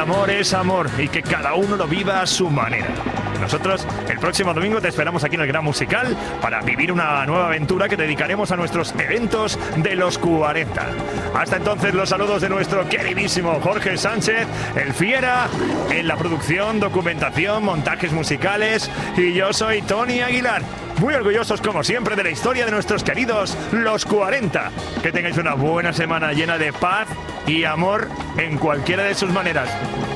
amor es amor y que cada uno lo viva a su manera. Nosotros el próximo domingo te esperamos aquí en el Gran Musical para vivir una nueva aventura que dedicaremos a nuestros eventos de los 40. Hasta entonces, los saludos de nuestro queridísimo Jorge Sánchez, el Fiera, en la producción, documentación, montajes musicales, y yo soy Tony Aguilar. Muy orgullosos como siempre de la historia de nuestros queridos los 40. Que tengáis una buena semana llena de paz y amor en cualquiera de sus maneras.